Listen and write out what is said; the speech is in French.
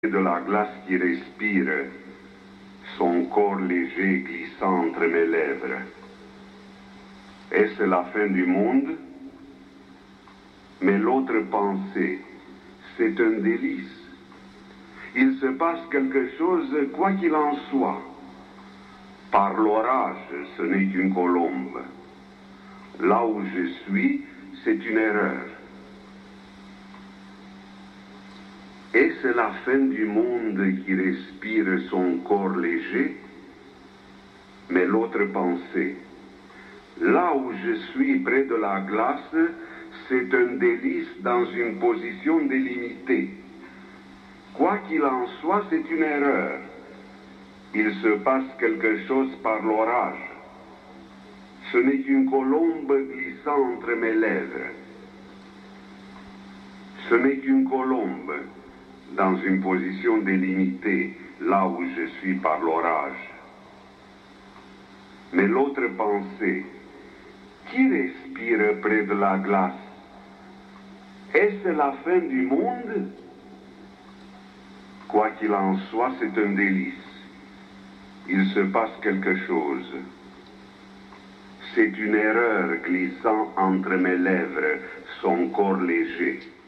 de la glace qui respire, son corps léger glissant entre mes lèvres. Est-ce la fin du monde? Mais l'autre pensée, c'est un délice. Il se passe quelque chose, quoi qu'il en soit. Par l'orage, ce n'est qu'une colombe. Là où je suis, c'est une erreur. Est-ce la fin du monde qui respire son corps léger? Mais l'autre pensée, là où je suis près de la glace, c'est un délice dans une position délimitée. Quoi qu'il en soit, c'est une erreur. Il se passe quelque chose par l'orage. Ce n'est qu'une colombe glissant entre mes lèvres. Ce n'est qu'une colombe dans une position délimitée, là où je suis par l'orage. Mais l'autre pensée, qui respire près de la glace? Est-ce la fin du monde? Quoi qu'il en soit, c'est un délice. Il se passe quelque chose. C'est une erreur glissant entre mes lèvres, son corps léger.